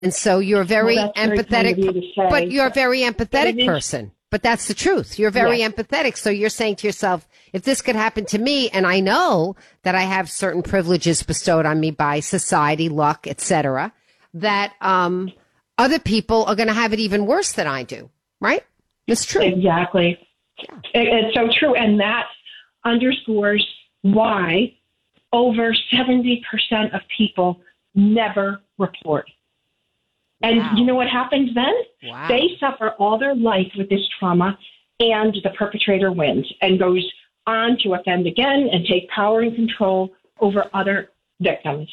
And so you're very empathetic, but you're a very empathetic person. But that's the truth. You're very empathetic. So you're saying to yourself, if this could happen to me, and I know that I have certain privileges bestowed on me by society, luck, etc., that other people are going to have it even worse than I do, right? It's true. Exactly. Yeah. It's so true. And that underscores why over 70% of people never report. And you know what happens then? Wow. They suffer all their life with this trauma, and the perpetrator wins and goes on to offend again and take power and control over other victims.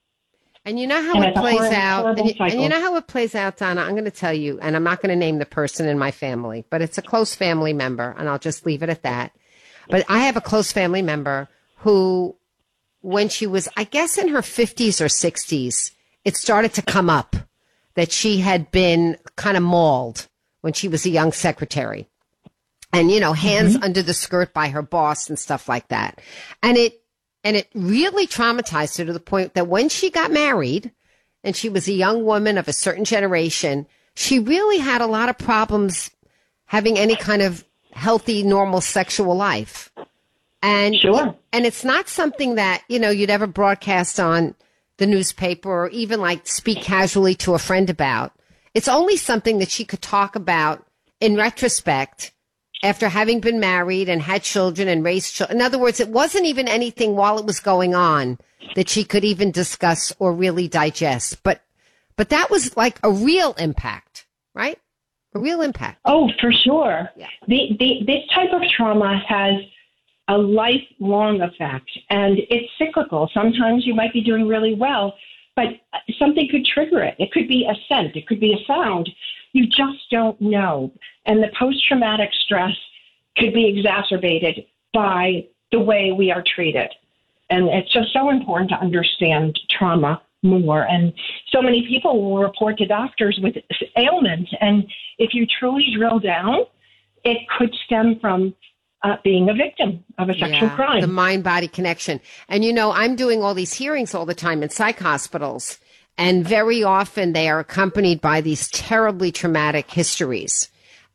And you know how it plays out. And you know how it plays out, Donna? I'm going to tell you, and I'm not going to name the person in my family, but it's a close family member, and I'll just leave it at that. But I have a close family member who, when she was, I guess, in her 50s or 60s, it started to come up that she had been kind of mauled when she was a young secretary. And, you know, hands under the skirt by her boss and stuff like that. And it really traumatized her to the point that when she got married and she was a young woman of a certain generation, she really had a lot of problems having any kind of healthy, normal sexual life. And, and it's not something that, you know, you'd ever broadcast on the newspaper or even like speak casually to a friend about. It's only something that she could talk about in retrospect after having been married and had children and raised children. In other words, it wasn't even anything while it was going on that she could even discuss or really digest. But that was like a real impact, right? A real impact. Oh, for sure. Yeah. This type of trauma has a lifelong effect, and it's cyclical. Sometimes you might be doing really well, but something could trigger it. It could be a scent. It could be a sound. You just don't know. And the post-traumatic stress could be exacerbated by the way we are treated. And it's just so important to understand trauma more. And so many people will report to doctors with ailments. And if you truly drill down, it could stem from being a victim of a sexual crime. The mind-body connection. And, you know, I'm doing all these hearings all the time in psych hospitals, and very often they are accompanied by these terribly traumatic histories.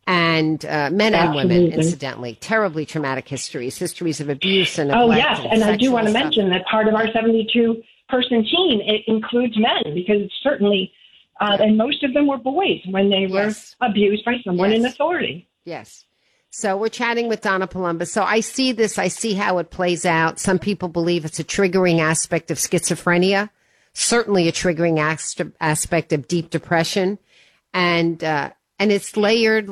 And men and women, incidentally, terribly traumatic histories of abuse and neglect. Oh, yes. And I do want to mention that part of our 72-person team, it includes men, because it's certainly, and most of them were boys when they were abused by someone in authority. Yes. So we're chatting with Donna Palumbo. So I see this. I see how it plays out. Some people believe it's a triggering aspect of schizophrenia, certainly a triggering aspect of deep depression. And it's layered.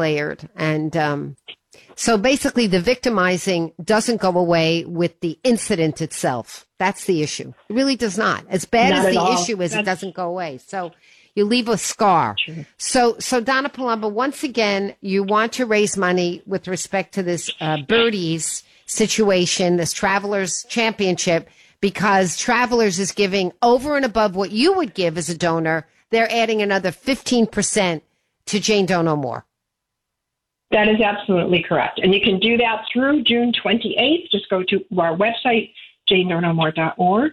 And so basically the victimizing doesn't go away with the incident itself. That's the issue. It really does not. As bad as the issue is, it doesn't go away. So you leave a scar. Sure. So Donna Palumbo, once again, you want to raise money with respect to this Birdies situation, this Travelers Championship, because Travelers is giving over and above what you would give as a donor. They're adding another 15% to Jane Doe No More. That is absolutely correct. And you can do that through June 28th. Just go to our website, janedoenomore.org,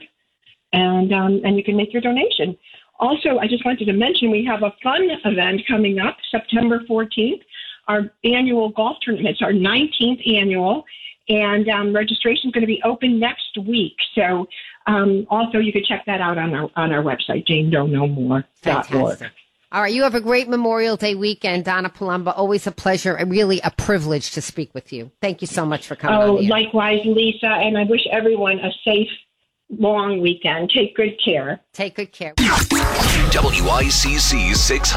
and you can make your donation. Also, I just wanted to mention we have a fun event coming up September 14th. Our annual golf tournament. It's our 19th annual, and registration is going to be open next week. So also you can check that out on our website, janedoenomore.org. Fantastic. All right. You have a great Memorial Day weekend, Donna Palumbo. Always a pleasure and really a privilege to speak with you. Thank you so much for coming on the air. Likewise, Lisa. And I wish everyone a safe, long weekend. Take good care. Take good care. WICC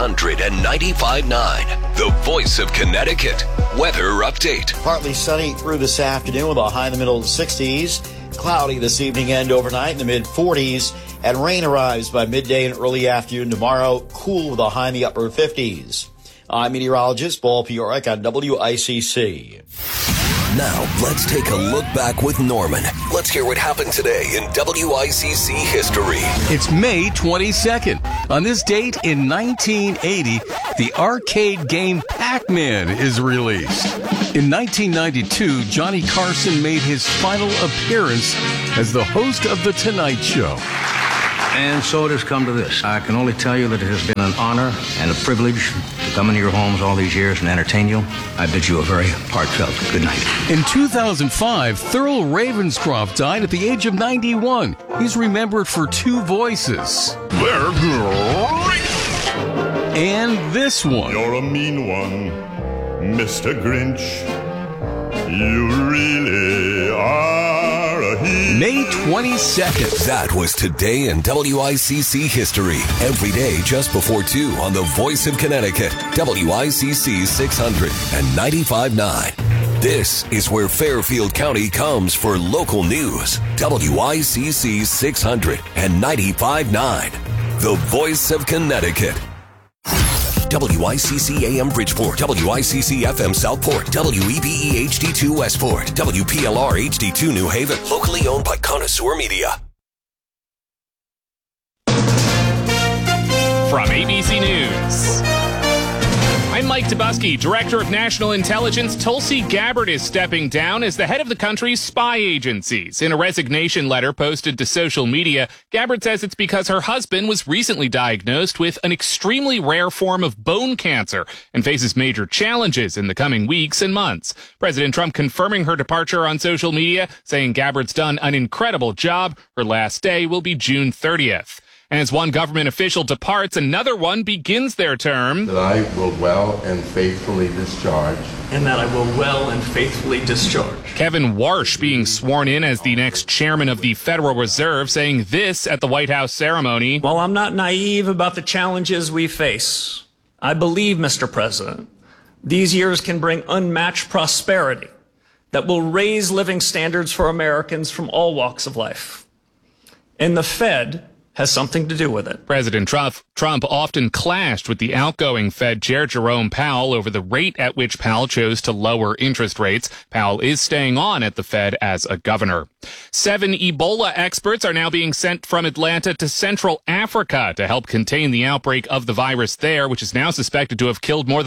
695.9, the voice of Connecticut. Weather update. Partly sunny through this afternoon with a high in the middle of the 60s. Cloudy this evening and overnight in the mid-40s. And rain arrives by midday and early afternoon tomorrow. Cool with a high in the upper 50s. I'm meteorologist Paul Piorek on WICC. Now, let's take a look back with Norman. Let's hear what happened today in WICC history. It's May 22nd. On this date in 1980, the arcade game Pac-Man is released. In 1992, Johnny Carson made his final appearance as the host of The Tonight Show. And so it has come to this. I can only tell you that it has been an honor and a privilege to come into your homes all these years and entertain you. I bid you a very heartfelt good night. In 2005, Thurl Ravenscroft died at the age of 91. He's remembered for two voices. They're great! And this one. You're a mean one, Mr. Grinch. You really are a hero. May 22nd. That was today in WICC history. Every day just before 2 on the Voice of Connecticut, WICC 600 and 95.9. This is where Fairfield County comes for local news. WICC 600 and 95.9. The Voice of Connecticut. WICC AM Bridgeport, WICC FM Southport, WEBE HD2 Westport, WPLR HD2 New Haven, locally owned by Connoisseur Media. From ABC News, I'm Mike Tobuski. Director of National Intelligence Tulsi Gabbard is stepping down as the head of the country's spy agencies. In a resignation letter posted to social media, Gabbard says it's because her husband was recently diagnosed with an extremely rare form of bone cancer and faces major challenges in the coming weeks and months. President Trump confirming her departure on social media, saying Gabbard's done an incredible job. Her last day will be June 30th. And as one government official departs, another one begins their term. That I will well and faithfully discharge. And that I will well and faithfully discharge. Kevin Warsh being sworn in as the next chairman of the Federal Reserve, saying this at the White House ceremony. While I'm not naive about the challenges we face, I believe, Mr. President, these years can bring unmatched prosperity that will raise living standards for Americans from all walks of life. And the Fed has something to do with it. President Trump often clashed with the outgoing Fed Chair Jerome Powell over the rate at which Powell chose to lower interest rates. Powell is staying on at the Fed as a governor. 7 Ebola experts are now being sent from Atlanta to Central Africa to help contain the outbreak of the virus there, which is now suspected to have killed more than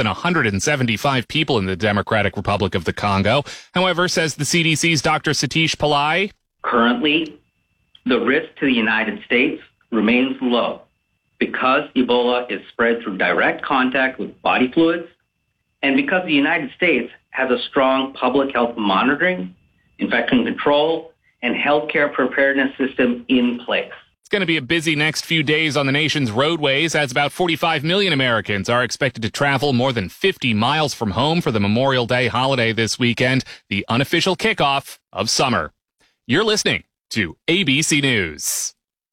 175 people in the Democratic Republic of the Congo. However, says the CDC's Dr. Satish Pillai, currently, the risk to the United States remains low because Ebola is spread through direct contact with body fluids and because the United States has a strong public health monitoring, infection control, and healthcare preparedness system in place. It's going to be a busy next few days on the nation's roadways as about 45 million Americans are expected to travel more than 50 miles from home for the Memorial Day holiday this weekend, the unofficial kickoff of summer. You're listening to ABC News.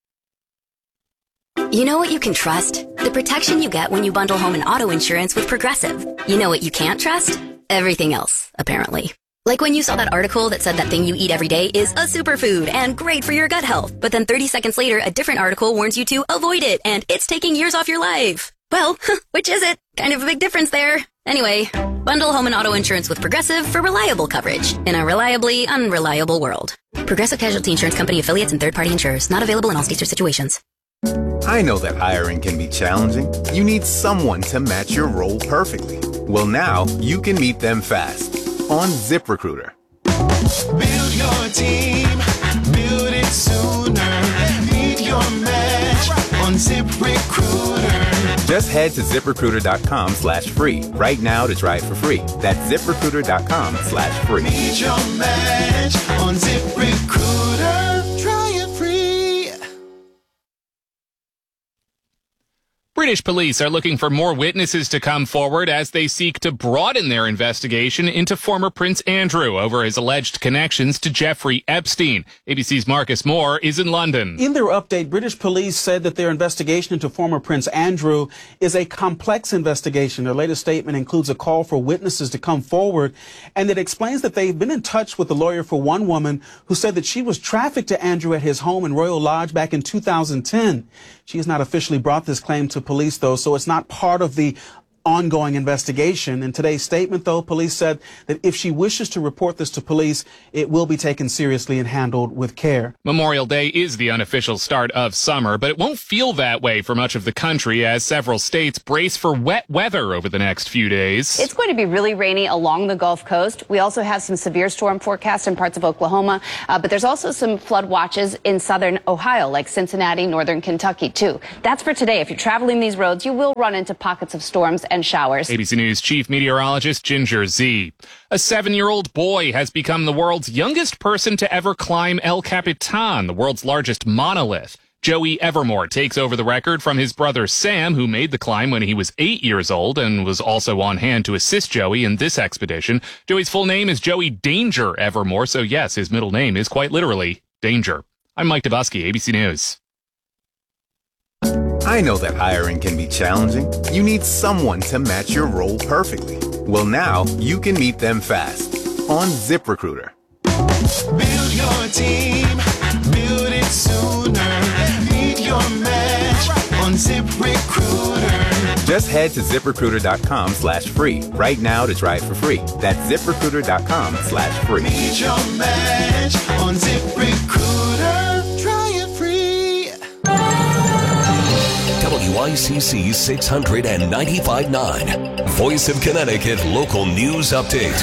You know what you can trust? The protection you get when you bundle home and auto insurance with Progressive. You know what you can't trust? Everything else, apparently. Like when you saw that article that said that thing you eat every day is a superfood and great for your gut health. But then 30 seconds later, a different article warns you to avoid it and it's taking years off your life. Well, which is it? Kind of a big difference there. Anyway, bundle home and auto insurance with Progressive for reliable coverage in a reliably unreliable world. Progressive Casualty Insurance Company affiliates and third-party insurers. Not available in all states or situations. I know that hiring can be challenging. You need someone to match your role perfectly. Well, now you can meet them fast on ZipRecruiter. Build your team, build it sooner. Meet your match on ZipRecruiter. Just head to ZipRecruiter.com/free right now to try it for free. That's ZipRecruiter.com/free. Meet your match on ZipRecruiter. Try it free. British police are looking for more witnesses to come forward as they seek to broaden their investigation into former Prince Andrew over his alleged connections to Jeffrey Epstein. ABC's Marcus Moore is in London. In their update, British police said that their investigation into former Prince Andrew is a complex investigation. Their latest statement includes a call for witnesses to come forward, and it explains that they've been in touch with the lawyer for one woman who said that she was trafficked to Andrew at his home in Royal Lodge back in 2010. She has not officially brought this claim to police, though, so it's not part of the ongoing investigation. In today's statement, though, police said that if she wishes to report this to police, it will be taken seriously and handled with care. Memorial Day is the unofficial start of summer, but it won't feel that way for much of the country as several states brace for wet weather over the next few days. It's going to be really rainy along the Gulf Coast. We also have some severe storm forecasts in parts of Oklahoma, but there's also some flood watches in southern Ohio, like Cincinnati, northern Kentucky, too. That's for today. If you're traveling these roads, you will run into pockets of storms and showers. ABC News Chief Meteorologist Ginger Zee. A 7-year-old boy has become the world's youngest person to ever climb El Capitan, the world's largest monolith. Joey Evermore takes over the record from his brother Sam, who made the climb when he was 8 years old and was also on hand to assist Joey in this expedition. Joey's full name is Joey Danger Evermore, so yes, his middle name is quite literally Danger. I'm Mike Dubusky, ABC News. I know that hiring can be challenging. You need someone to match your role perfectly. Well, now you can meet them fast on ZipRecruiter. Build your team, build it sooner. Meet your match on ZipRecruiter. Just head to ZipRecruiter.com/free right now to try it for free. That's ZipRecruiter.com/free. Meet your match on ZipRecruiter. Try it free. WICC 695.9, Voice of Connecticut Local News Update.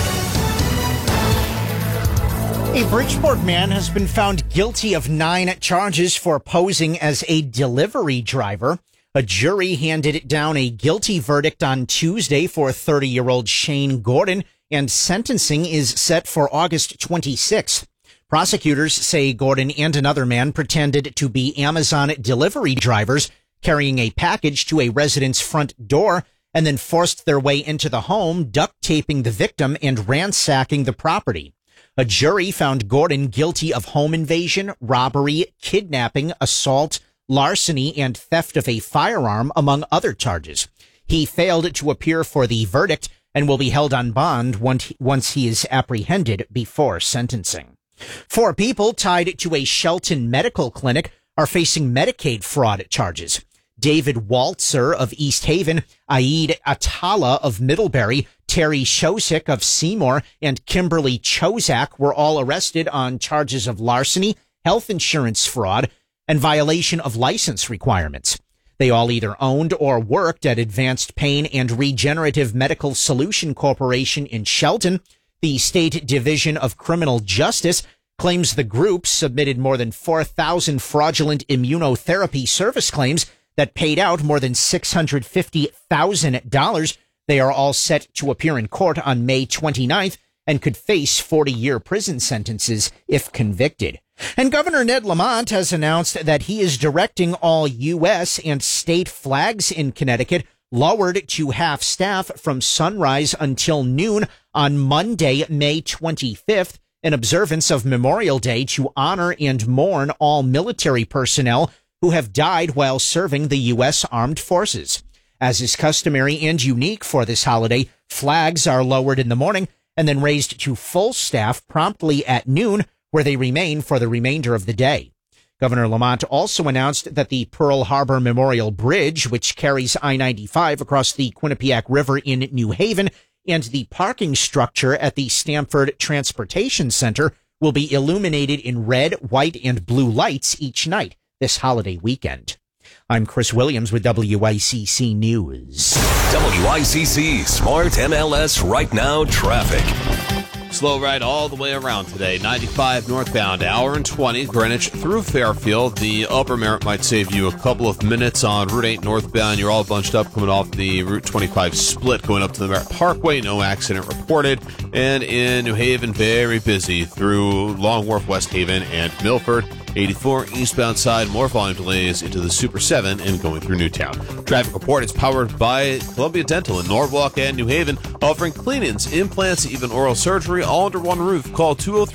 A Bridgeport man has been found guilty of 9 charges for posing as a delivery driver. A jury handed down a guilty verdict on Tuesday for 30-year-old Shane Gordon, and sentencing is set for August 26th. Prosecutors say Gordon and another man pretended to be Amazon delivery drivers, carrying a package to a resident's front door, and then forced their way into the home, duct taping the victim and ransacking the property. A jury found Gordon guilty of home invasion, robbery, kidnapping, assault, larceny, and theft of a firearm, among other charges. He failed to appear for the verdict and will be held on bond once he is apprehended before sentencing. 4 people tied to a Shelton medical clinic are facing Medicaid fraud charges. David Waltzer of East Haven, Aid Atala of Middlebury, Terry Shosik of Seymour, and Kimberly Chozak were all arrested on charges of larceny, health insurance fraud, and violation of license requirements. They all either owned or worked at Advanced Pain and Regenerative Medical Solution Corporation in Shelton. The State Division of Criminal Justice claims the group submitted more than 4,000 fraudulent immunotherapy service claims that paid out more than $650,000. They are all set to appear in court on May 29th and could face 40-year prison sentences if convicted. And Governor Ned Lamont has announced that he is directing all U.S. and state flags in Connecticut lowered to half staff from sunrise until noon on Monday, May 25th, in observance of Memorial Day to honor and mourn all military personnel who have died while serving the U.S. Armed Forces. As is customary and unique for this holiday, flags are lowered in the morning and then raised to full staff promptly at noon, where they remain for the remainder of the day. Governor Lamont also announced that the Pearl Harbor Memorial Bridge, which carries I-95 across the Quinnipiac River in New Haven, and the parking structure at the Stamford Transportation Center will be illuminated in red, white, and blue lights each night this holiday weekend. I'm Chris Williams with WICC News. WICC Smart MLS Right Now Traffic. Slow ride all the way around today. 95 northbound, hour and 20, Greenwich through Fairfield. The upper Merritt might save you a couple of minutes on Route 8 northbound. You're all bunched up coming off the Route 25 split going up to the Merritt Parkway. No accident reported. And in New Haven, very busy through Long Wharf, West Haven, and Milford. 84 eastbound side, more volume delays into the Super 7 and going through Newtown. Traffic report is powered by Columbia Dental in Norwalk and New Haven, offering clean-ins, implants, even oral surgery, all under one roof. Call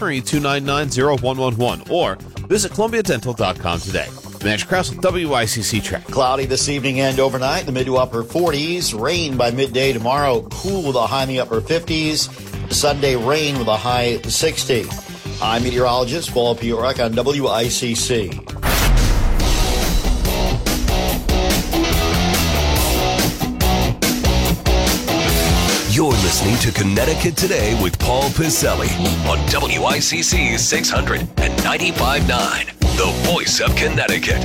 203-299-0111 or visit ColumbiaDental.com today. Match Krause with WICC Traffic. Cloudy this evening and overnight, the mid to upper 40s. Rain by midday tomorrow, cool with a high in the upper 50s. Sunday, rain with a high 60. I'm meteorologist Paul Piorek on WICC. listening to Connecticut Today with Paul Piselli on WICC 600 and 95.9, the voice of Connecticut.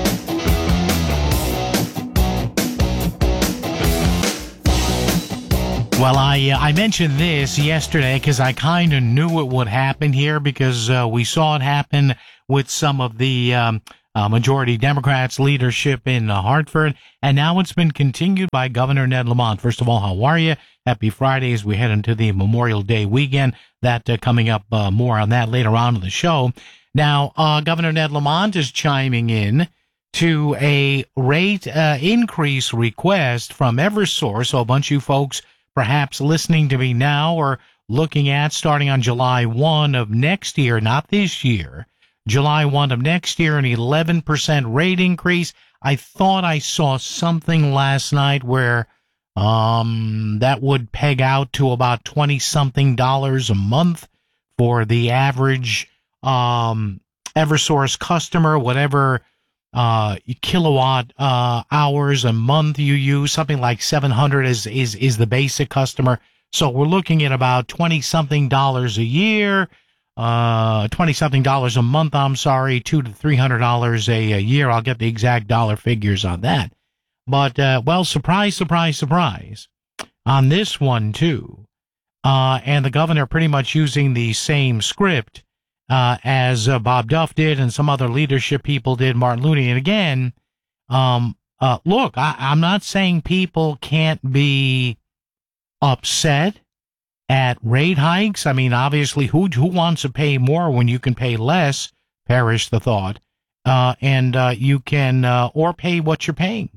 Well, I mentioned this yesterday because I kind of knew it would happen here because we saw it happen with some of the majority Democrats' leadership in Hartford, and now it's been continued by Governor Ned Lamont. First of all, how are you? Happy Friday as we head into the Memorial Day weekend. That coming up, more on that later on in the show. Now, Governor Ned Lamont is chiming in to a rate increase request from Eversource, so a bunch of you folks perhaps listening to me now or looking at starting on July 1 of next year, not this year, July 1 of next year, an 11% rate increase. I thought I saw something last night where that would peg out to about $20-something a month for the average Eversource customer, whatever kilowatt hours a month you use, something like 700 is the basic customer. So we're looking at about $20-something a year, $20-something a month. I'm sorry, $200 to $300 a year. I'll get the exact dollar figures on that. But well, surprise, surprise, surprise on this one too. And the governor pretty much using the same script as Bob Duff did and some other leadership people did, Martin Looney. And again, look, I'm not saying people can't be upset at rate hikes. I mean, obviously, who wants to pay more when you can pay less? Perish the thought. And you can, or pay what you're paying.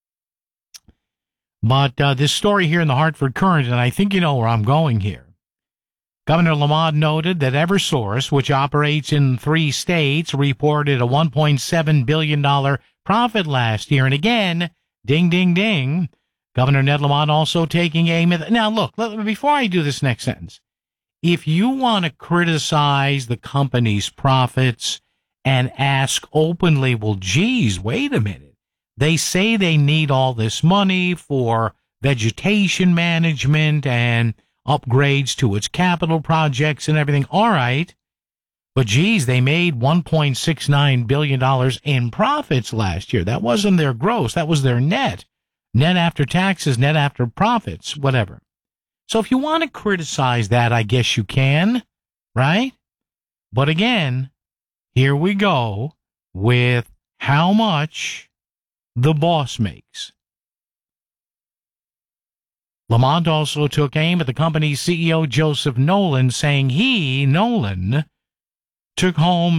But this story here in the Hartford Courant, and I think you know where I'm going here. Governor Lamont noted that Eversource, which operates in 3 states, reported a $1.7 billion profit last year. And again, ding, ding, ding, Governor Ned Lamont also taking aim at... Now, look, before I do this next sentence, if you want to criticize the company's profits and ask openly, well, geez, wait a minute. They say they need all this money for vegetation management and upgrades to its capital projects and everything. All right. But geez, they made $1.69 billion in profits last year. That wasn't their gross. That was their net. Net after taxes, net after profits, whatever. So if you want to criticize that, I guess you can, right? But again, here we go with how much the boss makes. Lamont also took aim at the company's CEO, Joseph Nolan, saying Nolan, took home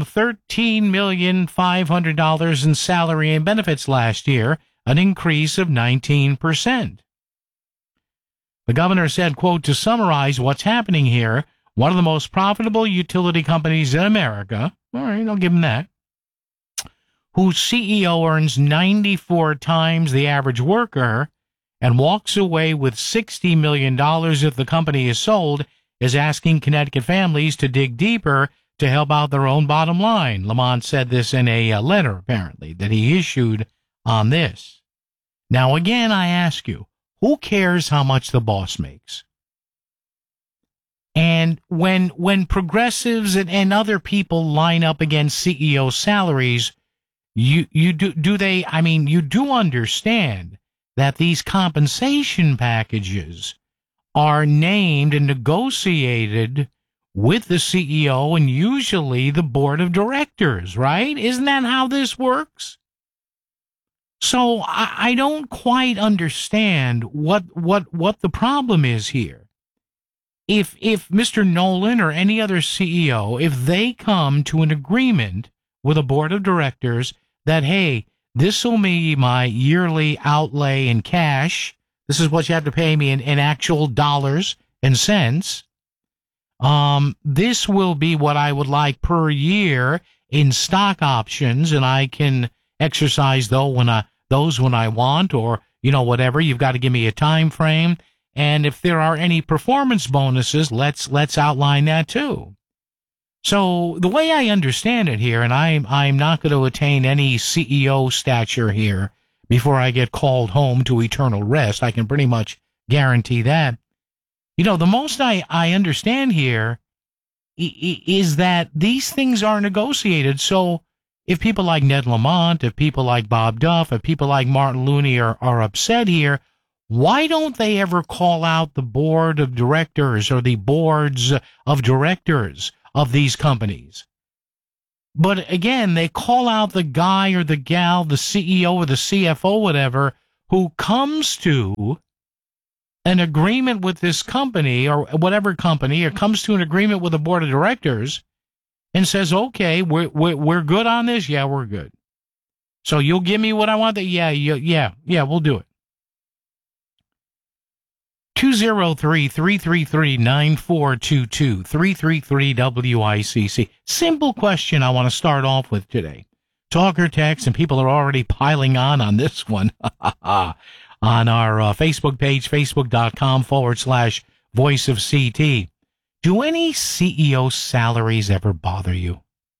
$13,500,000 in salary and benefits last year, an increase of 19%. The governor said, quote, to summarize what's happening here, one of the most profitable utility companies in America, all right, I'll give him that, whose CEO earns 94 times the average worker, and walks away with $60 million if the company is sold, is asking Connecticut families to dig deeper to help out their own bottom line. Lamont said this in a letter, apparently, that he issued on this. Now, again, I ask you, who cares how much the boss makes? And when progressives and other people line up against CEO salaries, you do understand that these compensation packages are named and negotiated with the CEO and usually the board of directors, right? Isn't that how this works? So I don't quite understand what the problem is here. If Mr. Nolan or any other CEO, if they come to an agreement with a board of directors that, hey, this will be my yearly outlay in cash. This is what you have to pay me in actual dollars and cents. This will be what I would like per year in stock options, and I can exercise those when I want, or, whatever. You've got to give me a time frame. And if there are any performance bonuses, let's outline that too. So the way I understand it here, and I'm not going to attain any CEO stature here before I get called home to eternal rest. I can pretty much guarantee that. The most I understand here is that these things are negotiated. So if people like Ned Lamont, if people like Bob Duff, if people like Martin Looney are upset here, why don't they ever call out the board of directors or the boards of directors of these companies? But again, they call out the guy or the gal, the CEO or the CFO, whatever, who comes to an agreement with this company or whatever company, or comes to an agreement with the board of directors and says, okay, we're good on this. Yeah, we're good. So you'll give me what I want. Yeah, we'll do it. 203-333-9422, 333-WICC. Simple question I want to start off with today. Talker text, and people are already piling on this one. On our Facebook page, facebook.com/Voice of CT. Do any CEO salaries ever bother you?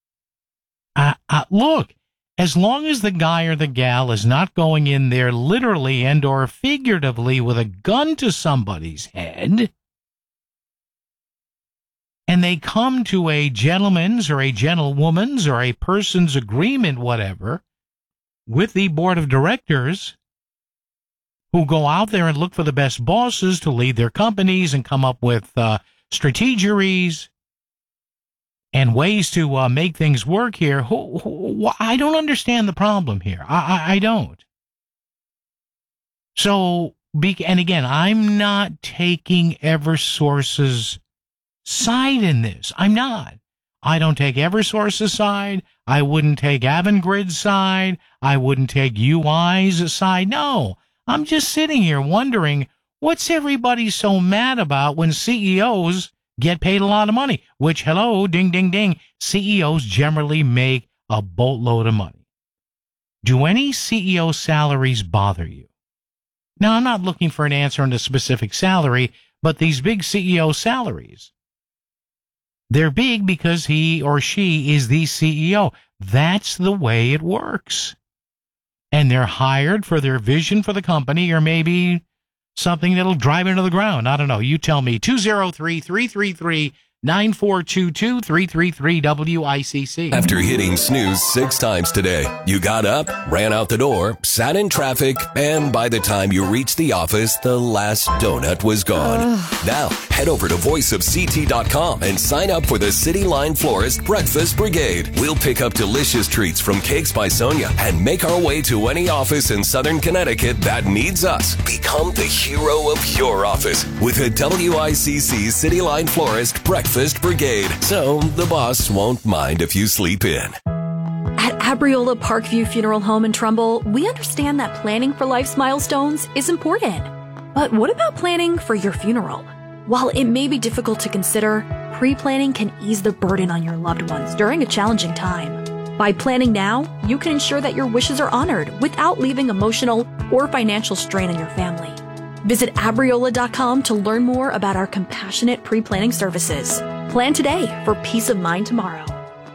Look, as long as the guy or the gal is not going in there literally and or figuratively with a gun to somebody's head, and they come to a gentleman's or a gentlewoman's or a person's agreement, whatever, with the board of directors, who go out there and look for the best bosses to lead their companies and come up with strategies and ways to make things work here. I don't understand the problem here. I don't. So, and again, I'm not taking Eversource's side in this. I'm not. I don't take Eversource's side. I wouldn't take Avangrid's side. I wouldn't take UI's side. No. I'm just sitting here wondering, what's everybody so mad about when CEOs get paid a lot of money? Which, hello, ding, ding, ding, CEOs generally make a boatload of money. Do any CEO salaries bother you? Now, I'm not looking for an answer on a specific salary, but these big CEO salaries, they're big because he or she is the CEO. That's the way it works. And they're hired for their vision for the company, or maybe something that'll drive into the ground. I don't know. You tell me. 203-333-9422, 333-WICC. After hitting snooze 6 times today, you got up, ran out the door, sat in traffic, and by the time you reached the office, the last donut was gone. Now, head over to voiceofct.com and sign up for the City Line Florist Breakfast Brigade. We'll pick up delicious treats from Cakes by Sonia and make our way to any office in Southern Connecticut that needs us. Become the hero of your office with a WICC City Line Florist Breakfast Brigade, so the boss won't mind if you sleep in. At Abriola Parkview Funeral Home in Trumbull, we understand that planning for life's milestones is important. But what about planning for your funeral? While it may be difficult to consider, pre-planning can ease the burden on your loved ones during a challenging time. By planning now, you can ensure that your wishes are honored without leaving emotional or financial strain on your family. Visit Abriola.com to learn more about our compassionate pre-planning services. Plan today for peace of mind tomorrow.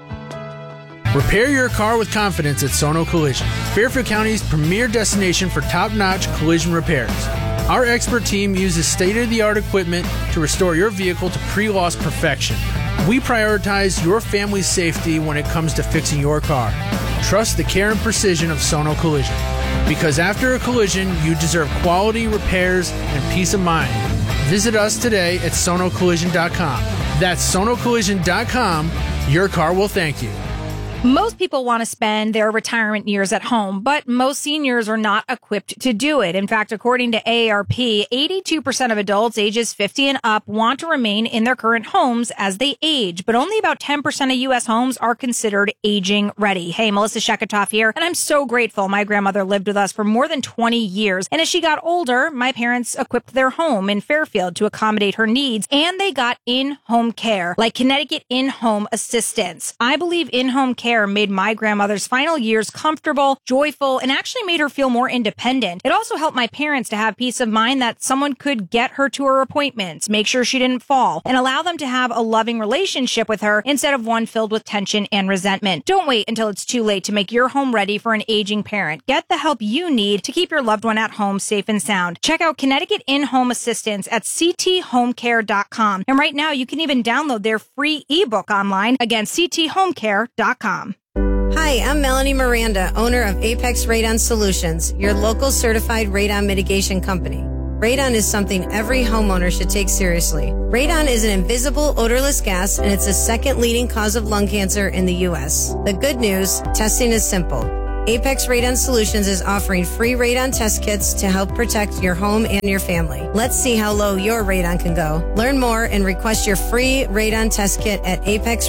Repair your car with confidence at Sono Collision, Fairfield County's premier destination for top-notch collision repairs. Our expert team uses state-of-the-art equipment to restore your vehicle to pre-loss perfection. We prioritize your family's safety when it comes to fixing your car. Trust the care and precision of Sono Collision. Because after a collision, you deserve quality repairs and peace of mind. Visit us today at sonocollision.com. That's sonocollision.com. Your car will thank you. Most people want to spend their retirement years at home, but most seniors are not equipped to do it. In fact, according to AARP, 82% of adults ages 50 and up want to remain in their current homes as they age, but only about 10% of U.S. homes are considered aging ready. Hey, Melissa Sheketoff here, and I'm so grateful my grandmother lived with us for more than 20 years. And as she got older, my parents equipped their home in Fairfield to accommodate her needs, and they got in-home care, like Connecticut In-Home Assistance. I believe in-home care care made my grandmother's final years comfortable, joyful, and actually made her feel more independent. It also helped my parents to have peace of mind that someone could get her to her appointments, make sure she didn't fall, and allow them to have a loving relationship with her instead of one filled with tension and resentment. Don't wait until it's too late to make your home ready for an aging parent. Get the help you need to keep your loved one at home safe and sound. Check out Connecticut In-Home Assistance at cthomecare.com. And right now, you can even download their free ebook online. Again, cthomecare.com. Hi, I'm Melanie Miranda, owner of Apex Radon Solutions, your local certified radon mitigation company. Radon is something every homeowner should take seriously. Radon is an invisible, odorless gas, and it's the second leading cause of lung cancer in the U.S. The good news, testing is simple. Apex Radon Solutions is offering free radon test kits to help protect your home and your family. Let's see how low your radon can go. Learn more and request your free radon test kit at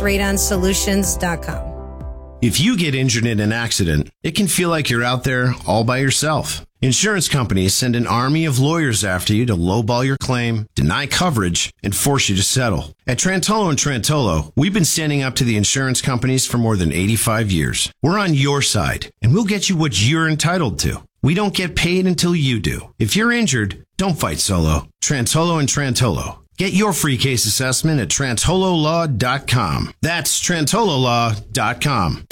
apexradonsolutions.com. If you get injured in an accident, it can feel like you're out there all by yourself. Insurance companies send an army of lawyers after you to lowball your claim, deny coverage, and force you to settle. At Trantolo & Trantolo, we've been standing up to the insurance companies for more than 85 years. We're on your side, and we'll get you what you're entitled to. We don't get paid until you do. If you're injured, don't fight solo. Trantolo & Trantolo. Get your free case assessment at TrantoloLaw.com. That's TrantoloLaw.com.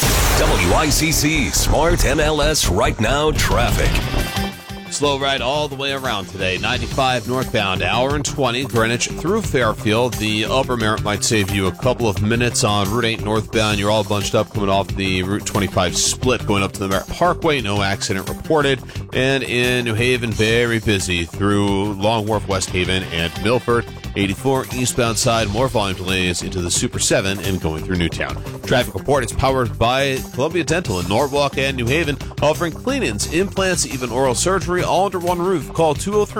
WICC Smart MLS Right Now traffic. Slow ride all the way around today. 95 northbound, hour and 20, Greenwich through Fairfield. The upper Merritt might save you a couple of minutes on Route 8 northbound. You're all bunched up coming off the Route 25 split going up to the Merritt Parkway. No accident reported. And in New Haven, very busy through Long Wharf, West Haven, and Milford. 84 eastbound side, more volume delays into the Super 7 and going through Newtown. Traffic report is powered by Columbia Dental in Norwalk and New Haven, offering clean-ins, implants, even oral surgery, all under one roof. Call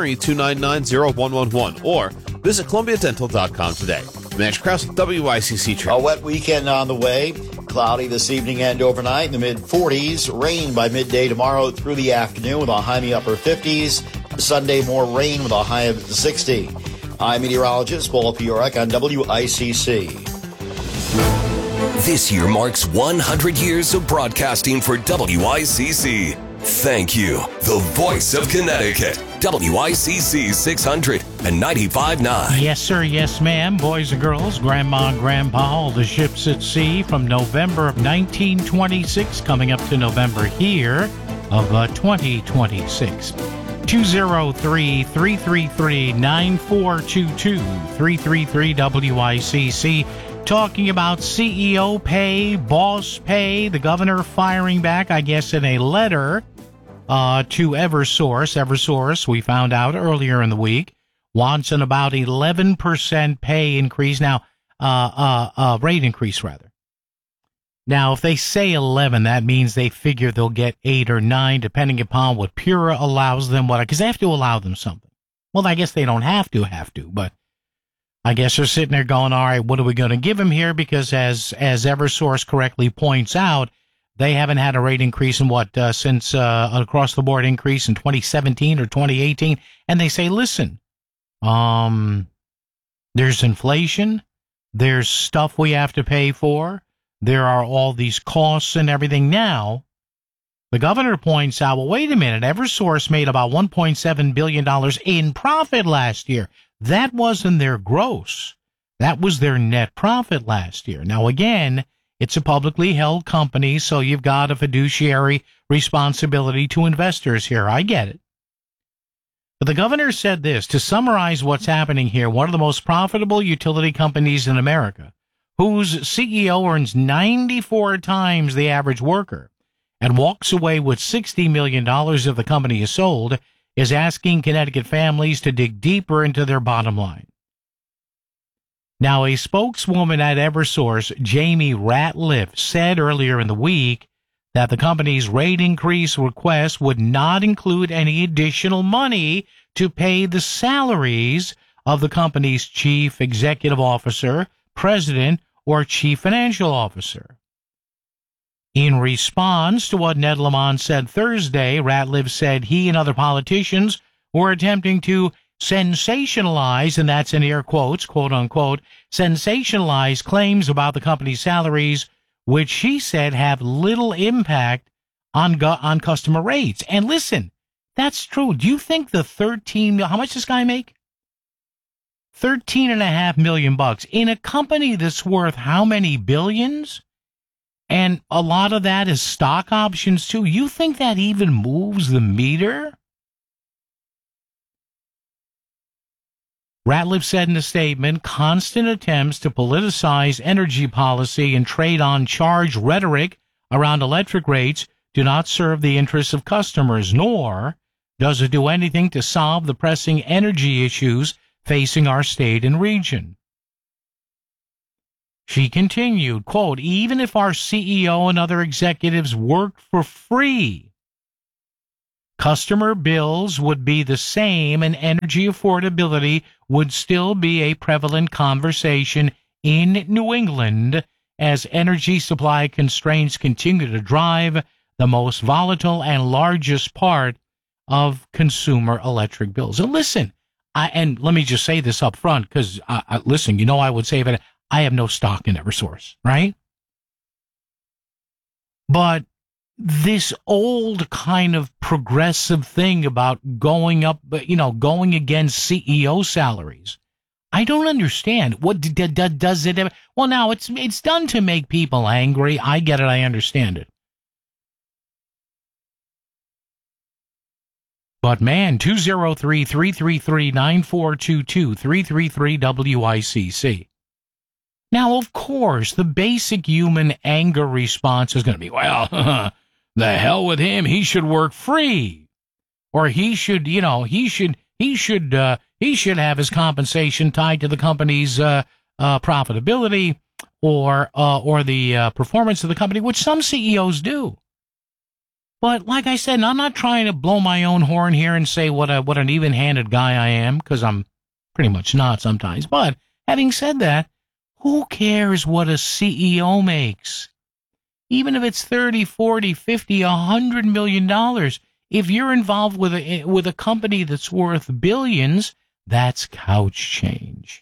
203-299-0111 or visit ColumbiaDental.com today. Max Krause with WICC traffic. A wet weekend on the way. Cloudy this evening and overnight in the mid-40s. Rain by midday tomorrow through the afternoon with a high in the upper 50s. Sunday, more rain with a high of 60. I'm meteorologist Paul Fiorek on WICC. This year marks 100 years of broadcasting for WICC. Thank you, the voice of Connecticut. WICC 600 and 95.9. Yes, sir. Yes, ma'am. Boys and girls, grandma and grandpa, all the ships at sea from November of 1926 coming up to November here of 2026. 203-333-9422, 333-WICC, talking about CEO pay, boss pay, the governor firing back, I guess, in a letter to Eversource. Eversource, we found out earlier in the week, wants an about 11% pay increase. Now, rate increase, rather. Now, if they say 11, that means they figure they'll get 8 or 9, depending upon what PURA allows them. Because they have to allow them something. Well, I guess they don't have to, but I guess they're sitting there going, all right, what are we going to give them here? Because as Eversource correctly points out, they haven't had a rate increase since an across-the-board increase in 2017 or 2018. And they say, listen, there's inflation, there's stuff we have to pay for. There are all these costs and everything. Now, the governor points out, well, wait a minute, Eversource made about $1.7 billion in profit last year. That wasn't their gross. That was their net profit last year. Now, again, it's a publicly held company, so you've got a fiduciary responsibility to investors here. I get it. But the governor said this, to summarize what's happening here, one of the most profitable utility companies in America, whose CEO earns 94 times the average worker and walks away with $60 million if the company is sold, is asking Connecticut families to dig deeper into their bottom line. Now, a spokeswoman at Eversource, Jamie Ratliff, said earlier in the week that the company's rate increase request would not include any additional money to pay the salaries of the company's chief executive officer, president, or chief financial officer. In response to what Ned Lamont said Thursday, Ratliff said he and other politicians were attempting to sensationalize, and that's in air quotes, quote unquote, sensationalize claims about the company's salaries which she said have little impact on customer rates. And listen, that's true. Do you think the how much does this guy make? $13.5 million in a company that's worth how many billions? And a lot of that is stock options too. You think that even moves the meter? Ratliff said in a statement, constant attempts to politicize energy policy and trade on charge rhetoric around electric rates do not serve the interests of customers, nor does it do anything to solve the pressing energy issues facing our state and region. She continued, quote, even if our CEO and other executives worked for free, customer bills would be the same and energy affordability would still be a prevalent conversation in New England as energy supply constraints continue to drive the most volatile and largest part of consumer electric bills. And listen, and let me just say this up front, because, listen, I would say that I have no stock in Eversource, right? But this old kind of progressive thing about going against CEO salaries, I don't understand. What does it ever? Well, now it's done to make people angry. I get it. I understand it. But man, 203-333-9422, 333-WICC. Now, of course, the basic human anger response is going to be, well, the hell with him. He should work free. Or he should have his compensation tied to the company's profitability or the performance of the company, which some CEOs do. But like I said, I'm not trying to blow my own horn here and say what an even-handed guy I am, because I'm pretty much not sometimes. But having said that, who cares what a CEO makes? Even if it's 30, 40, 50, $100 million, if you're involved with a company that's worth billions, that's couch change.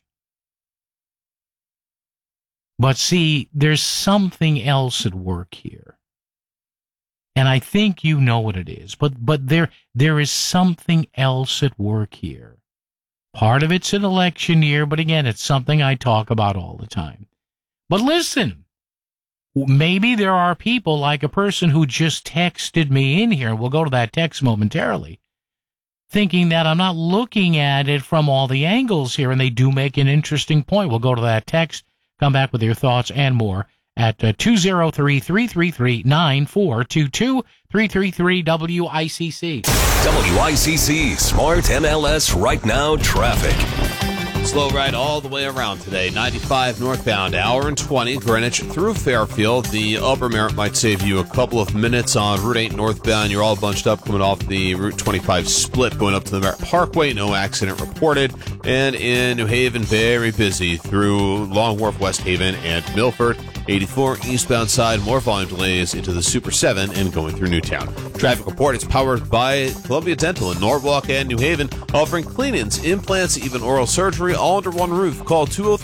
But see, there's something else at work here. And I think you know what it is. But there is something else at work here. Part of it's an election year, but again, it's something I talk about all the time. But listen, maybe there are people like a person who just texted me in here, we'll go to that text momentarily, thinking that I'm not looking at it from all the angles here, and they do make an interesting point. We'll go to that text, come back with your thoughts and more at 203-333-9422, 333-WICC. WICC Smart MLS Right Now Traffic. Slow ride all the way around today. 95 northbound, hour and 20, Greenwich through Fairfield. The Upper Merritt might save you a couple of minutes on Route 8 northbound. You're all bunched up coming off the Route 25 split going up to the Merritt Parkway. No accident reported. And in New Haven, very busy through Long Wharf, West Haven, and Milford. 84 eastbound side, more volume delays into the Super 7 and going through Newtown. Traffic report is powered by Columbia Dental in Norwalk and New Haven, offering clean-ins, implants, even oral surgery, all under one roof. Call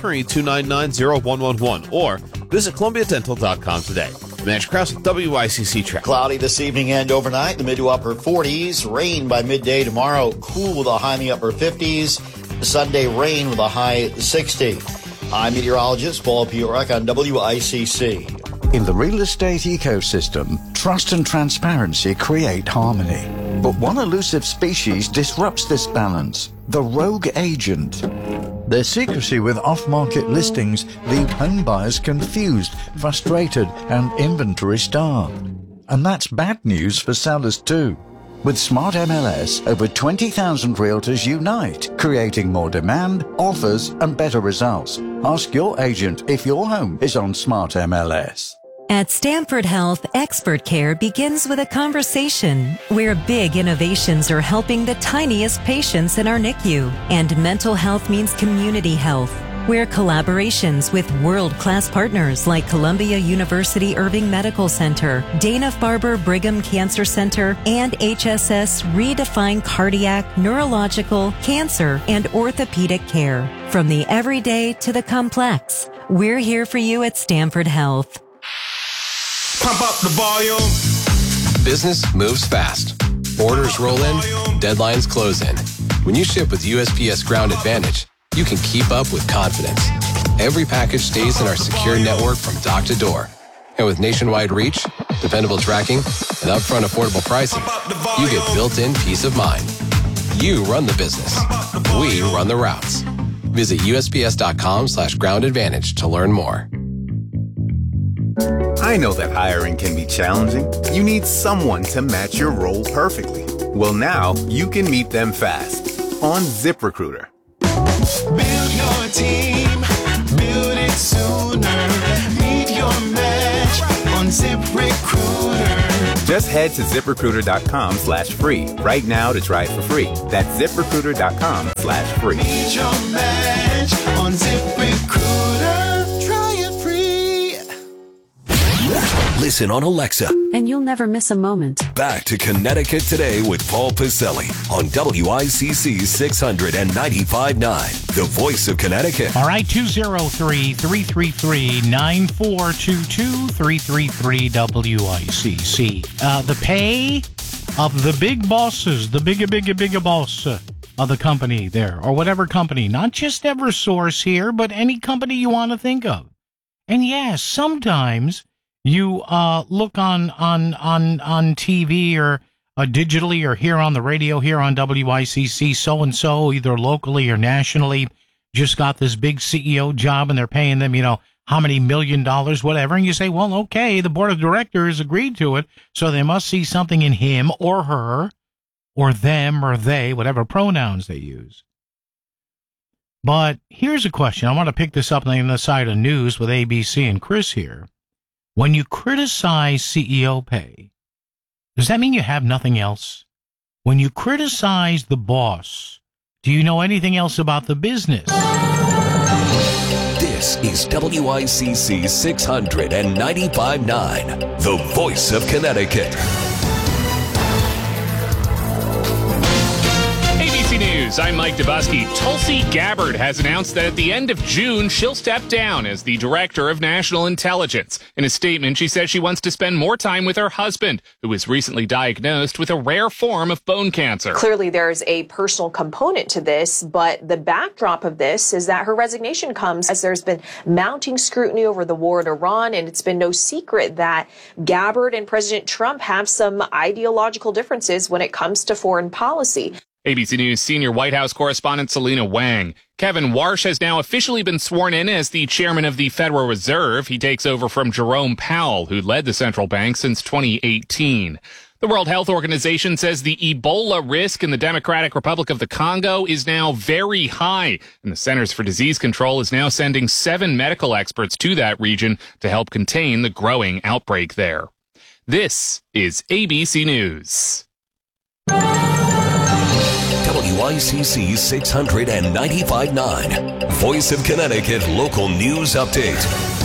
203-299-0111 or visit ColumbiaDental.com today. Max Krause with WICC Traffic. Cloudy this evening and overnight, the mid to upper 40s. Rain by midday tomorrow. Cool with a high in the upper 50s. Sunday, rain with a high 60. I'm meteorologist Paul Piorek on WICC. In the real estate ecosystem, trust and transparency create harmony. But one elusive species disrupts this balance, the rogue agent. Their secrecy with off-market listings leave home buyers confused, frustrated, and inventory starved. And that's bad news for sellers too. With Smart MLS, over 20,000 realtors unite, creating more demand, offers, and better results. Ask your agent if your home is on Smart MLS. At Stanford Health, expert care begins with a conversation where big innovations are helping the tiniest patients in our NICU, and mental health means community health, where collaborations with world-class partners like Columbia University Irving Medical Center, Dana-Farber Brigham Cancer Center, and HSS redefine cardiac, neurological, cancer, and orthopedic care. From the everyday to the complex, we're here for you at Stanford Health. Pump up the volume. Business moves fast. Orders roll in, deadlines close in. When you ship with USPS Ground Advantage, you can keep up with confidence. Every package stays in our secure network from dock to door. And with nationwide reach, dependable tracking, and upfront affordable pricing, you get built-in peace of mind. You run the business. We run the routes. Visit USPS.com/Ground Advantage to learn more. I know that hiring can be challenging. You need someone to match your role perfectly. Well, now you can meet them fast on ZipRecruiter. Build your team. Build it sooner. Meet your match on ZipRecruiter. Just head to ZipRecruiter.com/free right now to try it for free. That's ZipRecruiter.com/free. Meet your match on ZipRecruiter. Try it free. Listen on Alexa. And you'll never miss a moment. Back to Connecticut Today with Paul Pacelli on WICC 600 and 95.9, the voice of Connecticut. All right, 203-333-9422, 333-WICC. The pay of the big bosses, the bigger boss of the company there, or whatever company, not just Eversource here, but any company you want to think of. And yes, sometimes you look on TV or digitally or here on the radio, here on WICC, so-and-so, either locally or nationally, just got this big CEO job and they're paying them, how many $1 million, whatever. And you say, well, okay, the board of directors agreed to it, so they must see something in him or her or them or they, whatever pronouns they use. But here's a question. I want to pick this up on the side of news with ABC and Chris here. When you criticize CEO pay, does that mean you have nothing else? When you criticize the boss, do you know anything else about the business? This is WICC 600 and 95.9, the voice of Connecticut. ABC News, I'm Mike Dubusky. Tulsi Gabbard has announced that at the end of June, she'll step down as the Director of National Intelligence. In a statement, she says she wants to spend more time with her husband, who was recently diagnosed with a rare form of bone cancer. Clearly, there's a personal component to this, but the backdrop of this is that her resignation comes as there's been mounting scrutiny over the war in Iran, and it's been no secret that Gabbard and President Trump have some ideological differences when it comes to foreign policy. ABC News senior White House correspondent Selena Wang. Kevin Warsh has now officially been sworn in as the chairman of the Federal Reserve. He takes over from Jerome Powell, who led the central bank since 2018. The World Health Organization says the Ebola risk in the Democratic Republic of the Congo is now very high, and the Centers for Disease Control is now sending 7 medical experts to that region to help contain the growing outbreak there. This is ABC News. WICC 600 and 95.9, voice of Connecticut local news update.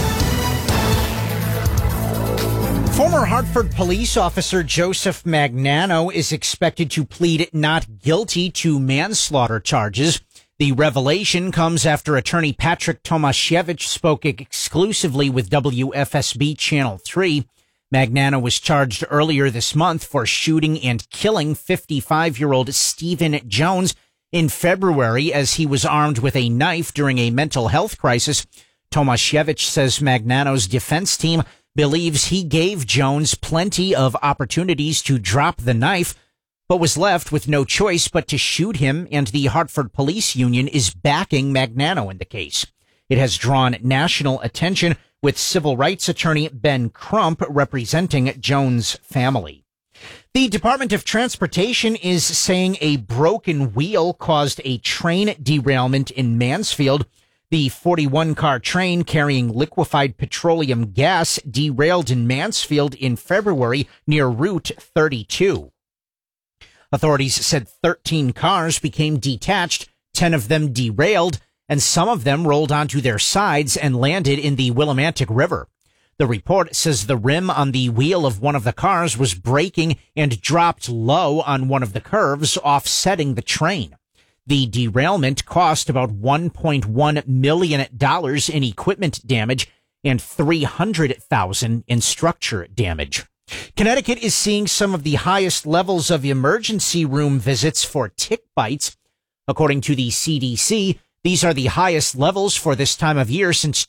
Former Hartford police officer Joseph Magnano is expected to plead not guilty to manslaughter charges. The revelation comes after attorney Patrick Tomasiewicz spoke exclusively with WFSB Channel 3. Magnano was charged earlier this month for shooting and killing 55-year-old Stephen Jones in February as he was armed with a knife during a mental health crisis. Tomasiewicz says Magnano's defense team believes he gave Jones plenty of opportunities to drop the knife, but was left with no choice but to shoot him, and the Hartford Police Union is backing Magnano in the case. It has drawn national attention, with civil rights attorney Ben Crump representing Jones' family. The Department of Transportation is saying a broken wheel caused a train derailment in Mansfield. The 41-car train carrying liquefied petroleum gas derailed in Mansfield in February near Route 32. Authorities said 13 cars became detached, 10 of them derailed, and some of them rolled onto their sides and landed in the Willimantic River. The report says the rim on the wheel of one of the cars was breaking and dropped low on one of the curves, offsetting the train. The derailment cost about $1.1 million in equipment damage and $300,000 in structure damage. Connecticut is seeing some of the highest levels of emergency room visits for tick bites. According to the CDC, these are the highest levels for this time of year since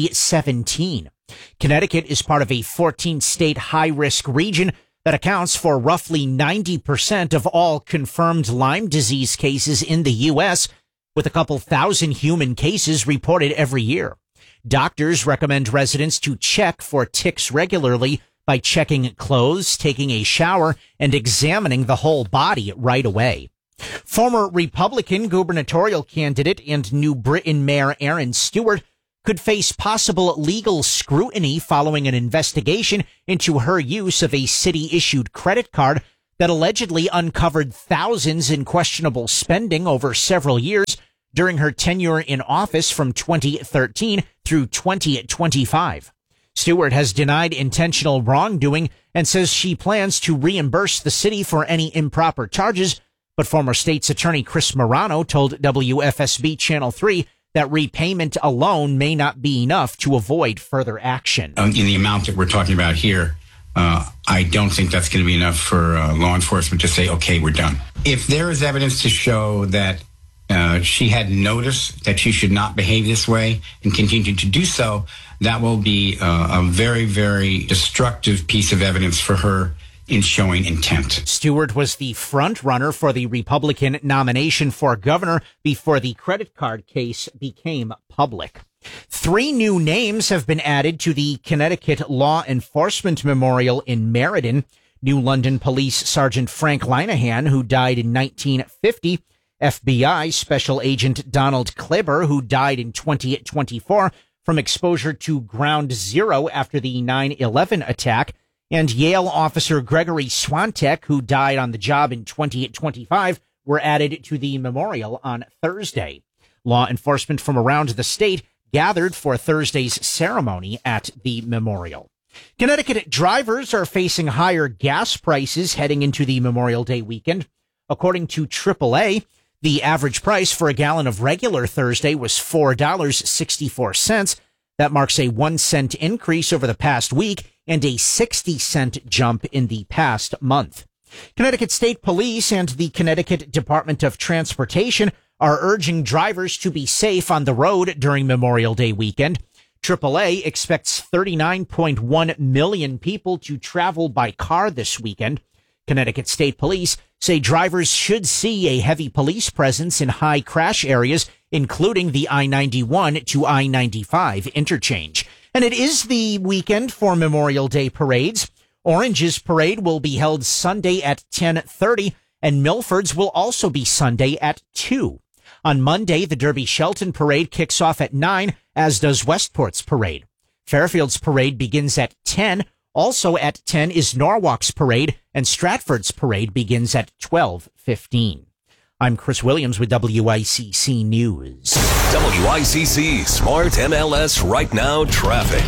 2017. Connecticut is part of a 14-state high-risk region that accounts for roughly 90% of all confirmed Lyme disease cases in the U.S., with a couple thousand human cases reported every year. Doctors recommend residents to check for ticks regularly by checking clothes, taking a shower, and examining the whole body right away. Former Republican gubernatorial candidate and New Britain Mayor Aaron Stewart could face possible legal scrutiny following an investigation into her use of a city-issued credit card that allegedly uncovered thousands in questionable spending over several years during her tenure in office from 2013 through 2025. Stewart has denied intentional wrongdoing and says she plans to reimburse the city for any improper charges, but former state's attorney Chris Morano told WFSB Channel 3 that repayment alone may not be enough to avoid further action. In the amount that we're talking about here, I don't think that's going to be enough for law enforcement to say, okay, we're done. If there is evidence to show that she had noticed that she should not behave this way and continued to do so, that will be a very, very destructive piece of evidence for her in showing intent. Stewart was the front runner for the Republican nomination for governor before the credit card case became public. 3 new names have been added to the Connecticut Law Enforcement Memorial in Meriden. New London Police Sergeant Frank Linehan, who died in 1950, FBI Special Agent Donald Kleber, who died in 2024 from exposure to Ground Zero after the 9/11 attack, and Yale officer Gregory Swantek, who died on the job in 2025, were added to the memorial on Thursday. Law enforcement from around the state gathered for Thursday's ceremony at the memorial. Connecticut drivers are facing higher gas prices heading into the Memorial Day weekend. According to AAA, the average price for a gallon of regular Thursday was $4.64. That marks a 1 cent increase over the past week and a 60-cent jump in the past month. Connecticut State Police and the Connecticut Department of Transportation are urging drivers to be safe on the road during Memorial Day weekend. AAA expects 39.1 million people to travel by car this weekend. Connecticut State Police say drivers should see a heavy police presence in high crash areas, including the I-91 to I-95 interchange. And it is the weekend for Memorial Day parades. Orange's parade will be held Sunday at 10:30, and Milford's will also be Sunday at 2. On Monday, the Derby Shelton parade kicks off at 9, as does Westport's parade. Fairfield's parade begins at 10. Also at 10 is Norwalk's parade, and Stratford's parade begins at 12:15. I'm Chris Williams with WICC News. WICC Smart MLS Right Now Traffic.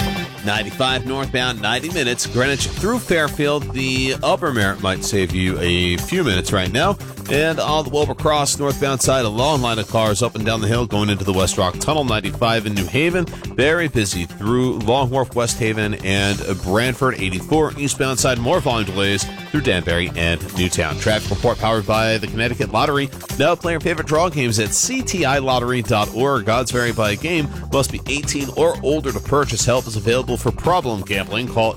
95 northbound, 90 minutes. Greenwich through Fairfield. The Upper Merritt might save you a few minutes right now. And on the Wilbur Cross northbound side, a long line of cars up and down the hill going into the West Rock Tunnel. 95 in New Haven. Very busy through Long Wharf, West Haven, and Branford. 84 eastbound side. More volume delays through Danbury and Newtown. Traffic report powered by the Connecticut Lottery. Now play your favorite draw games at ctilottery.org. Odds vary by game. Must be 18 or older to purchase. Help is available for problem gambling. Call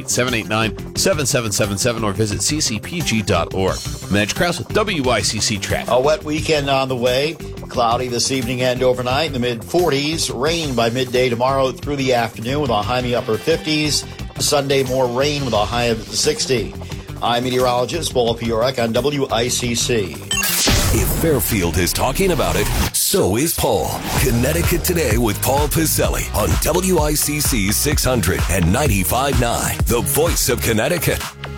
888-789-7777 or visit ccpg.org. Madge Krause with WICC Traffic. A wet weekend on the way. Cloudy this evening and overnight in the mid-40s. Rain by midday tomorrow through the afternoon with a high in the upper 50s. Sunday, more rain with a high of 60. I'm meteorologist Paul Fiorek on WICC. If Fairfield is talking about it, so is Paul. Connecticut Today with Paul Piselli on WICC 600 and 95.9, the voice of Connecticut.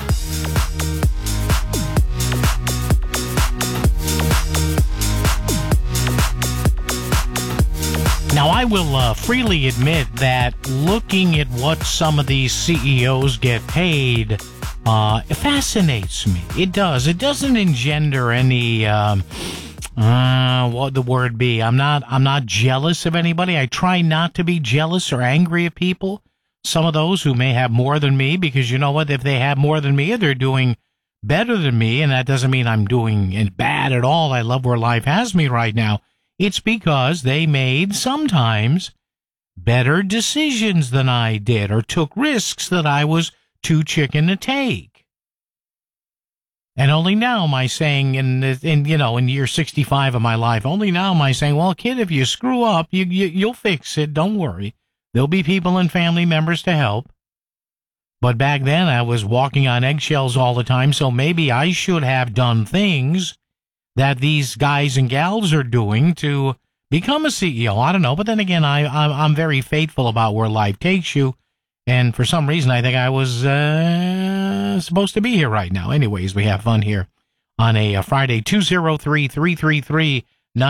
Now, I will freely admit that looking at what some of these CEOs get paid, it fascinates me. It does. It doesn't engender any What would the word be? I'm not jealous of anybody. I try not to be jealous or angry at people. Some of those who may have more than me, because you know what? If they have more than me, they're doing better than me, and that doesn't mean I'm doing bad at all. I love where life has me right now. It's because they made sometimes better decisions than I did, or took risks that I was too chicken to take. And only now am I saying, in year 65 of my life, only now am I saying, well, kid, if you screw up, you'll fix it. Don't worry. There'll be people and family members to help. But back then I was walking on eggshells all the time, so maybe I should have done things that these guys and gals are doing to become a CEO. I don't know. But then again, I'm very faithful about where life takes you. And for some reason, I think I was supposed to be here right now. Anyways, we have fun here on a Friday, 203-333-9422,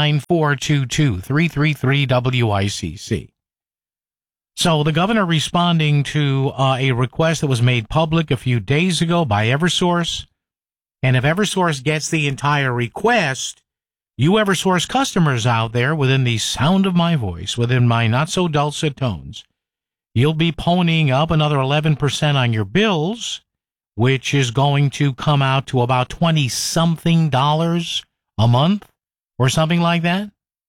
333-WICC. So the governor responding to a request that was made public a few days ago by Eversource. And if Eversource gets the entire request, you Eversource customers out there within the sound of my voice, within my not-so-dulcet tones, you'll be ponying up another 11% on your bills, which is going to come out to about $20-something a month or something like that.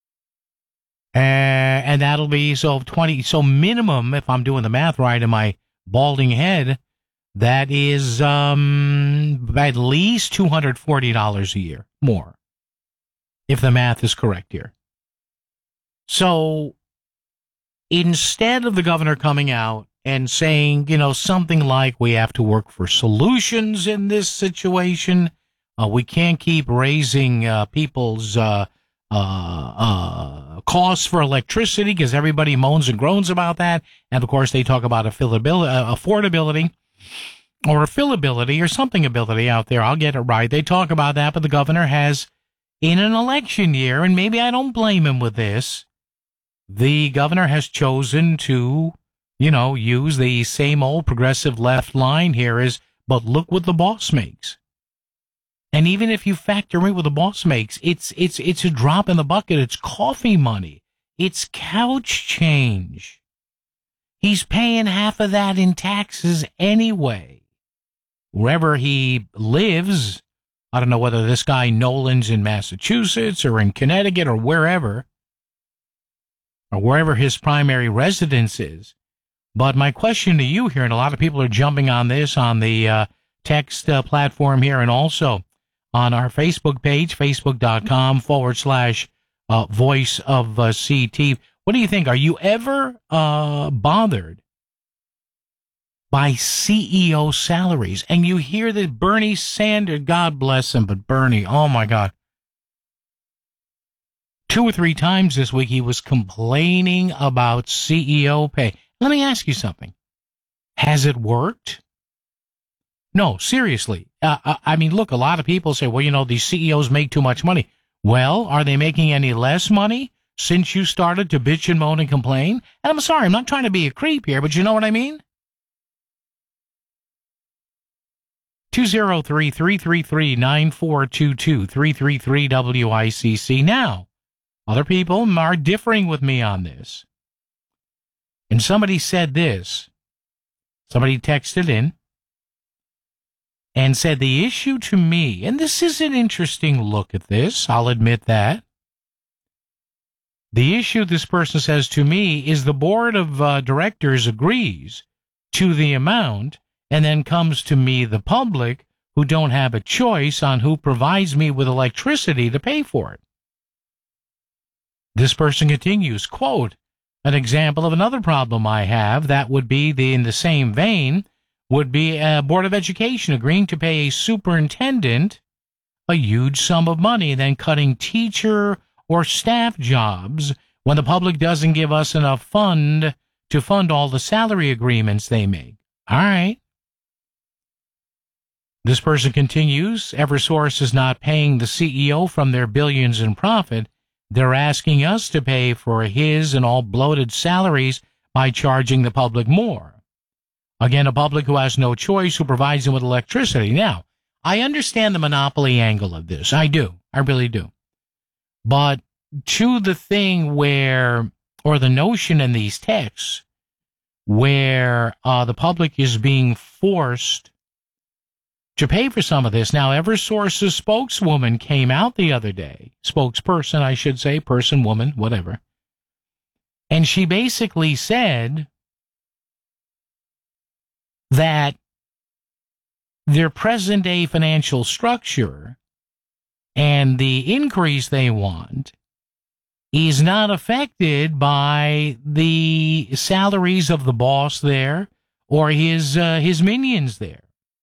And that'll be so minimum, if I'm doing the math right in my balding head, that is at least $240 a year more, if the math is correct here. So instead of the governor coming out and saying, something like, we have to work for solutions in this situation, we can't keep raising people's costs for electricity because everybody moans and groans about that. And of course, they talk about affordability or affiliability or something ability out there. I'll get it right. They talk about that, but the governor has, in an election year, and maybe I don't blame him with this, the governor has chosen to, use the same old progressive left line here is, but look what the boss makes. And even if you factor in what the boss makes, it's a drop in the bucket. It's coffee money. It's couch change. He's paying half of that in taxes anyway. Wherever he lives, I don't know whether this guy Nolan's in Massachusetts or in Connecticut or wherever his primary residence is. But my question to you here, and a lot of people are jumping on this on the text platform here and also on our Facebook page, facebook.com/voice of CT. What do you think? Are you ever bothered by CEO salaries? And you hear that Bernie Sanders, God bless him, but Bernie, oh my God. 2 or 3 times this week he was complaining about CEO pay. Let me ask you something. Has it worked? No, seriously. I mean, look, a lot of people say, well, these CEOs make too much money. Well, are they making any less money since you started to bitch and moan and complain? And I'm sorry, I'm not trying to be a creep here, but you know what I mean? 203-333-9422, 333-WICC. Now, other people are differing with me on this. And somebody said this. Somebody texted in and said the issue to me, and this is an interesting look at this, I'll admit that. The issue, this person says to me, is the board of directors agrees to the amount and then comes to me, the public, who don't have a choice on who provides me with electricity to pay for it. This person continues, quote, an example of another problem I have that would be in the same vein would be a Board of Education agreeing to pay a superintendent a huge sum of money and then cutting teacher or staff jobs when the public doesn't give us enough fund to fund all the salary agreements they make. All right. This person continues, Eversource is not paying the CEO from their billions in profit. They're asking us to pay for his and all bloated salaries by charging the public more. Again, a public who has no choice, who provides them with electricity. Now, I understand the monopoly angle of this. I do. I really do. But to the thing where, or the notion in these texts, where the public is being forced to pay for some of this. Now, Eversource's spokeswoman came out the other day, spokesperson, I should say, person, woman, whatever, and she basically said that their present-day financial structure and the increase they want is not affected by the salaries of the boss there or his minions there.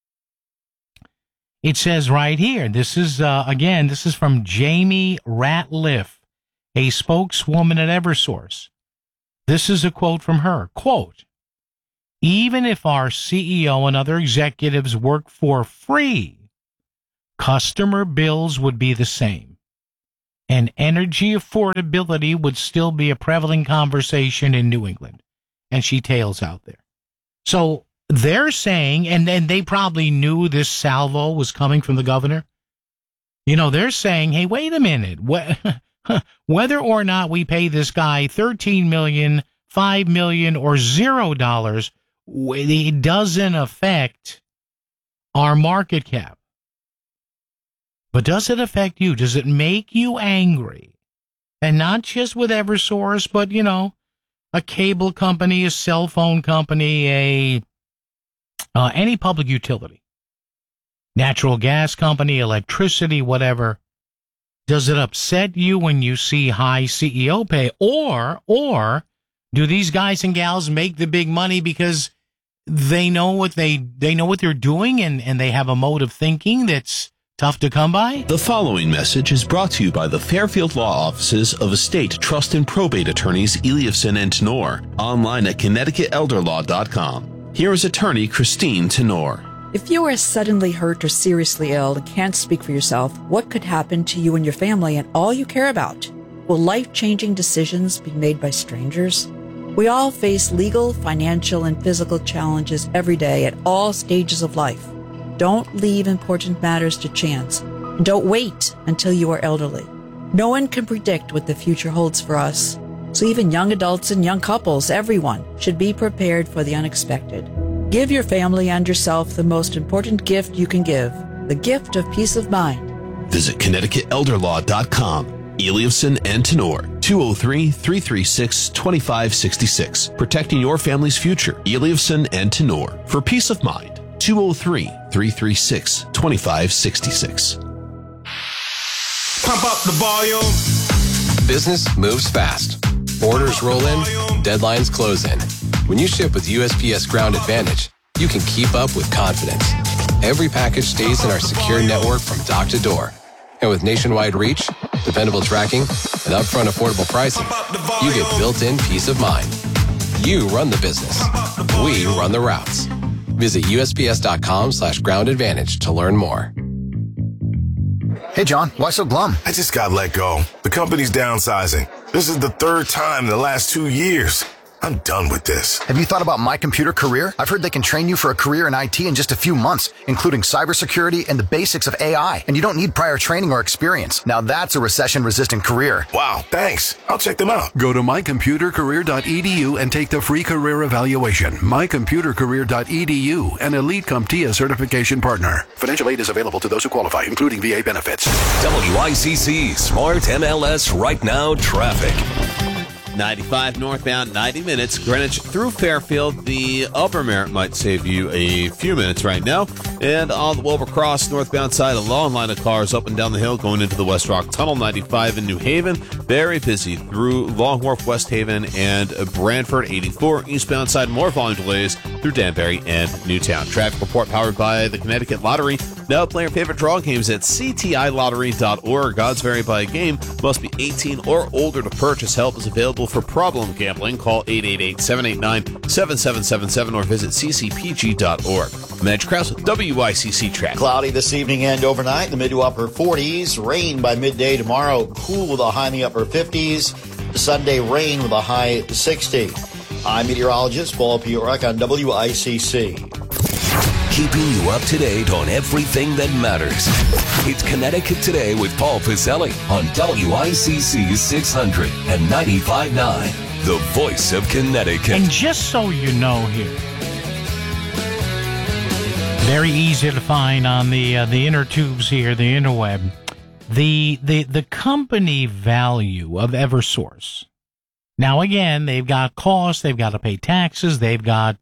It says right here, this is from Jamie Ratliff, a spokeswoman at Eversource. This is a quote from her. Quote, even if our CEO and other executives work for free, customer bills would be the same. And energy affordability would still be a prevalent conversation in New England. And she tails out there. So they're saying, and they probably knew this salvo was coming from the governor. You know, they're saying, hey, wait a minute. Whether or not we pay this guy $13 million, $5 million, or $0, it doesn't affect our market cap. But does it affect you? Does it make you angry? And not just with Eversource, but, you know, a cable company, a cell phone company, any public utility, natural gas company, electricity, whatever. Does it upset you when you see high CEO pay? Or do these guys and gals make the big money because they know what they know what they're doing and they have a mode of thinking that's tough to come by? The following message is brought to you by the Fairfield Law Offices of Estate, Trust, and Probate Attorneys Eliasson and Tenor, online at ConnecticutElderLaw.com. Here is attorney Christine Tenor. If you are suddenly hurt or seriously ill and can't speak for yourself, what could happen to you and your family and all you care about? Will life-changing decisions be made by strangers? We all face legal, financial, and physical challenges every day at all stages of life. Don't leave important matters to chance, and don't wait until you are elderly. No one can predict what the future holds for us, so even young adults and young couples, everyone, should be prepared for the unexpected. Give your family and yourself the most important gift you can give, the gift of peace of mind. Visit ConnecticutElderLaw.com. Eliasson and Tenor, 203-336-2566. Protecting your family's future. Eliasson and Tenor, for peace of mind. 203-336-2566. Pump up the volume. Business moves fast. Orders roll in, deadlines close in. When you ship with USPS Ground Advantage, you can keep up with confidence. Every package stays in our secure network from dock to door. And with nationwide reach, dependable tracking, and upfront affordable pricing, you get built-in peace of mind. You run the business. We run the routes. Visit USPS.com/Ground Advantage to learn more. Hey, John, why so glum? I just got let go. The company's downsizing. This is the third time in the last 2 years. I'm done with this. Have you thought about My Computer Career? I've heard they can train you for a career in IT in just a few months, including cybersecurity and the basics of AI. And you don't need prior training or experience. Now that's a recession-resistant career. Wow, thanks. I'll check them out. Go to mycomputercareer.edu and take the free career evaluation. mycomputercareer.edu, an Elite CompTIA certification partner. Financial aid is available to those who qualify, including VA benefits. WICC Smart MLS Right Now Traffic. 95 northbound, 90 minutes. Greenwich through Fairfield. The Upper Merritt might save you a few minutes right now. And on the Wilbur Cross northbound side, a long line of cars up and down the hill going into the West Rock Tunnel. 95 in New Haven. Very busy through Long Wharf, West Haven, and Brantford. 84 eastbound side. More volume delays through Danbury and Newtown. Traffic report powered by the Connecticut Lottery. Now play your favorite draw games at ctilottery.org. Odds vary by game. Must be 18 or older to purchase. Help is available for problem gambling. Call 888-789-7777 or visit ccpg.org. Madge Krause with WICC Traffic. Cloudy this evening and overnight, the mid to upper 40s. Rain by midday tomorrow. Cool with a high in the upper 50s. Sunday, rain with a high 60. I'm meteorologist Paul Piorek on WICC. keeping you up to date on everything that matters. It's Connecticut Today with Paul Piselli on WICC 600 and 95.9, the voice of Connecticut. And just so you know here, very easy to find on the inner tubes here, the interweb, the company value of Eversource. Now, again, they've got costs, they've got to pay taxes, they've got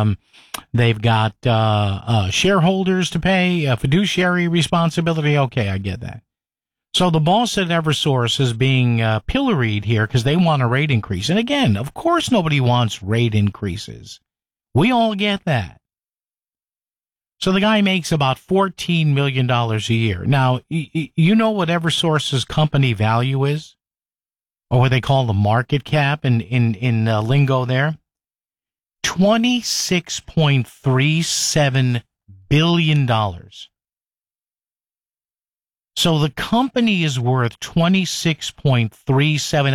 shareholders to pay, fiduciary responsibility. Okay, I get that. So the boss at Eversource is being pilloried here because they want a rate increase. And again, of course nobody wants rate increases. We all get that. So the guy makes about $14 million a year. Now, you know what Eversource's company value is? Or what they call the market cap in lingo there? $26.37 billion. So the company is worth $26.37